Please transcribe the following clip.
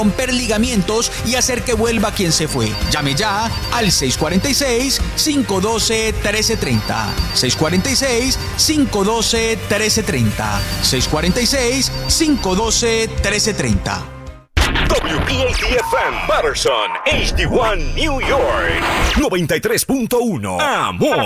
romper ligamentos y hacer que vuelva quien se fue. Llame ya al 646-512-1330. 646-512-1330. 646-512-1330. WPAT-FM Patterson, HD1 New York 93.1. Amor.